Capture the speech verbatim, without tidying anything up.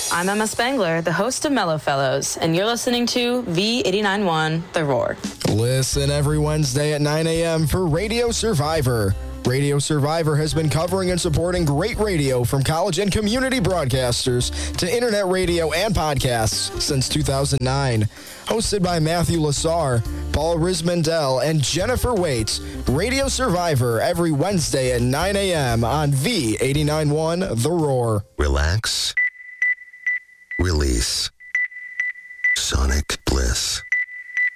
I'm Emma Spangler, the host of Mellow Fellows, and you're listening to V eighty-nine point one The Roar. Listen every Wednesday at nine a.m. for Radio Survivor. Radio Survivor has been covering and supporting great radio from college and community broadcasters to internet radio and podcasts since two thousand nine. Hosted by Matthew Lassar, Paul Rismandel, and Jennifer Waits, Radio Survivor every Wednesday at nine a.m. on V eighty-nine point one The Roar. Relax. Release. Sonic Bliss.